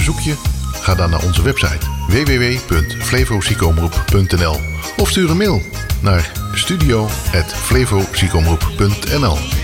verzoek je? Ga dan naar onze website www.flevoziekenomroep.nl of stuur een mail naar studio@flevoziekenomroep.nl.